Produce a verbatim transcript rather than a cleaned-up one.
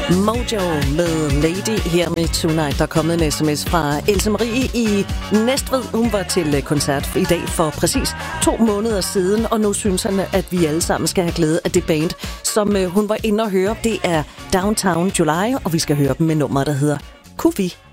Mojo med Lady her med Tonight. Der er kommet en sms fra Else Marie i Næstved. Hun var til koncert i dag for præcis to måneder siden, og nu synes han, at vi alle sammen skal have glæde af det band, som hun var inde og høre. Det er Downtown July, og vi skal høre dem med nummer, der hedder Kunne vi